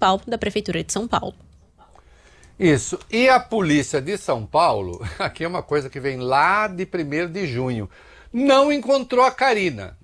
Municipal da Prefeitura de São Paulo. Isso. E a Polícia de São Paulo, aqui é uma coisa que vem lá de 1º de junho, não encontrou a Karina.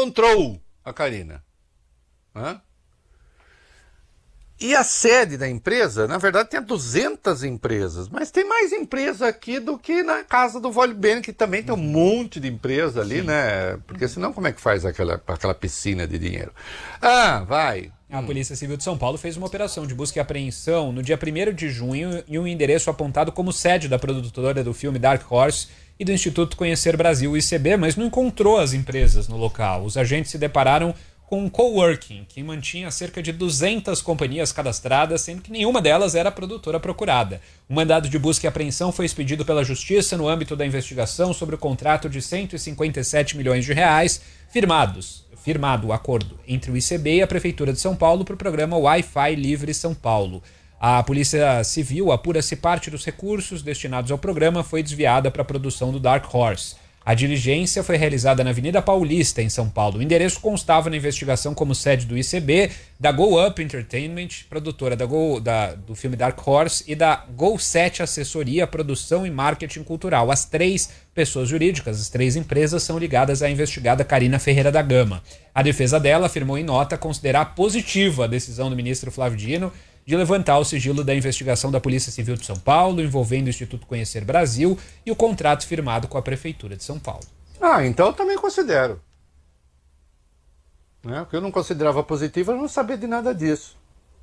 Hã? E a sede da empresa, na verdade, tem 200 empresas, mas tem mais empresa aqui do que na casa do Vólio Bene, que também tem um monte de empresa ali, né? Porque senão como é que faz aquela piscina de dinheiro? Vai. A Polícia Civil de São Paulo fez uma operação de busca e apreensão no dia 1º de junho em um endereço apontado como sede da produtora do filme Dark Horse e do Instituto Conhecer Brasil, ICB, mas não encontrou as empresas no local. Os agentes se depararam com um coworking que mantinha cerca de 200 companhias cadastradas, sendo que nenhuma delas era a produtora procurada. O mandado de busca e apreensão foi expedido pela Justiça no âmbito da investigação sobre o contrato de 157 milhões de reais firmado o acordo entre o ICB e a Prefeitura de São Paulo para o programa Wi-Fi Livre São Paulo. A Polícia Civil apura se parte dos recursos destinados ao programa foi desviada para a produção do Dark Horse. A diligência foi realizada na Avenida Paulista, em São Paulo. O endereço constava na investigação como sede do ICB, da Go Up Entertainment, produtora do filme Dark Horse, e da Go 7 Assessoria, Produção e Marketing Cultural. As 3 pessoas jurídicas, as 3 empresas, são ligadas à investigada Karina Ferreira da Gama. A defesa dela afirmou em nota considerar positiva a decisão do ministro Flávio Dino de levantar o sigilo da investigação da Polícia Civil de São Paulo, envolvendo o Instituto Conhecer Brasil e o contrato firmado com a Prefeitura de São Paulo. Então eu também considero. O que eu não considerava positivo, eu não sabia de nada disso.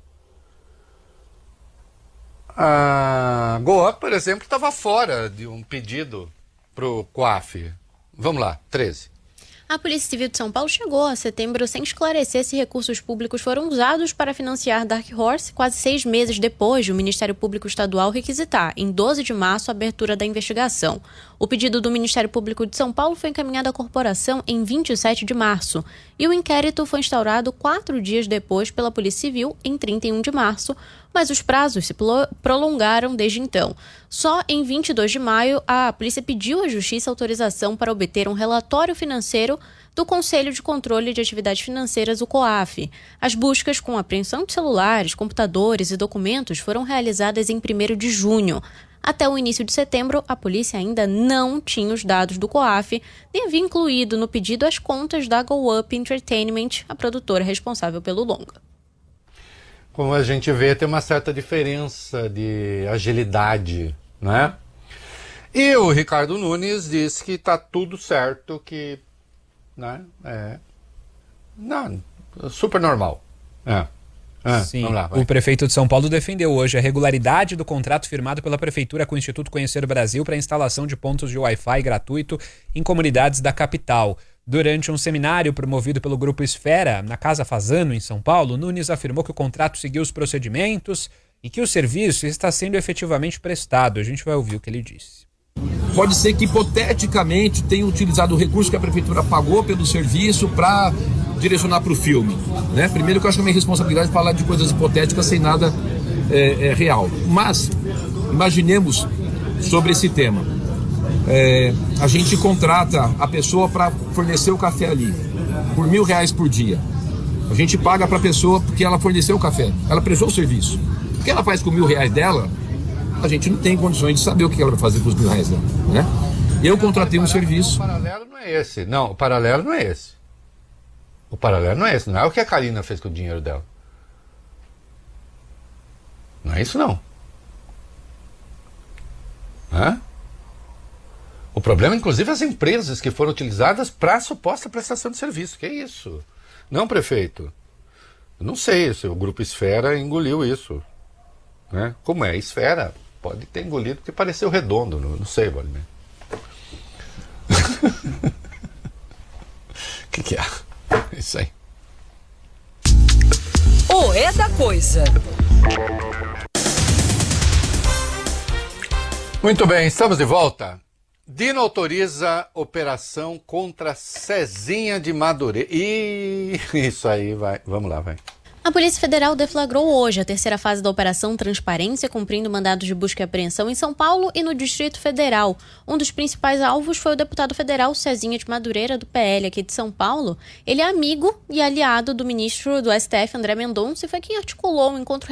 A Go Up, por exemplo, estava fora de um pedido para o COAF. Vamos lá, 13. A Polícia Civil de São Paulo chegou a setembro sem esclarecer se recursos públicos foram usados para financiar Dark Horse, quase 6 meses depois de o Ministério Público Estadual requisitar, em 12 de março, a abertura da investigação. O pedido do Ministério Público de São Paulo foi encaminhado à corporação em 27 de março e o inquérito foi instaurado 4 dias depois pela Polícia Civil, em 31 de março, mas os prazos se prolongaram desde então. Só em 22 de maio, a polícia pediu à Justiça autorização para obter um relatório financeiro do Conselho de Controle de Atividades Financeiras, o COAF. As buscas com apreensão de celulares, computadores e documentos foram realizadas em 1º de junho. Até o início de setembro, a polícia ainda não tinha os dados do COAF, nem havia incluído no pedido as contas da Go Up Entertainment, a produtora responsável pelo longa. Como a gente vê, tem uma certa diferença de agilidade, né? E o Ricardo Nunes disse que está tudo certo, que, né, super normal. Sim, vamos lá, o prefeito de São Paulo defendeu hoje a regularidade do contrato firmado pela Prefeitura com o Instituto Conhecer Brasil para a instalação de pontos de Wi-Fi gratuito em comunidades da capital. Durante um seminário promovido pelo Grupo Esfera, na Casa Fazano, em São Paulo, Nunes afirmou que o contrato seguiu os procedimentos e que o serviço está sendo efetivamente prestado. A gente vai ouvir o que ele disse. Pode ser que, hipoteticamente, tenha utilizado o recurso que a Prefeitura pagou pelo serviço para direcionar para o filme, né? Primeiro que eu acho que é minha responsabilidade falar de coisas hipotéticas sem nada real. Mas, imaginemos sobre esse tema. A gente contrata a pessoa para fornecer o café ali, por R$1.000 por dia. A gente paga para a pessoa porque ela forneceu o café, ela prestou o serviço. O que ela faz com R$1.000 dela, a gente não tem condições de saber o que ela vai fazer com os R$1.000 dela, né? Eu contratei um serviço. O paralelo não é esse. Não, o paralelo não é esse. O paralelo não é esse. Não é o que a Karina fez com o dinheiro dela. Não é isso, não. O problema, inclusive, é as empresas que foram utilizadas para a suposta prestação de serviço. Que é isso? Não, prefeito. Eu não sei se o Grupo Esfera engoliu isso. Né? Como é Esfera, pode ter engolido porque pareceu redondo. Não sei, Valimir. O que é? Isso aí. O É da Coisa. Muito bem, estamos de volta. Dino autoriza operação contra Cezinha de Madureira. Isso aí, vai. Vamos lá, vai. A Polícia Federal deflagrou hoje a terceira fase da Operação Transparência, cumprindo mandados de busca e apreensão em São Paulo e no Distrito Federal. Um dos principais alvos foi o deputado federal Cezinha de Madureira, do PL aqui de São Paulo. Ele é amigo e aliado do ministro do STF, André Mendonça, e foi quem articulou um encontro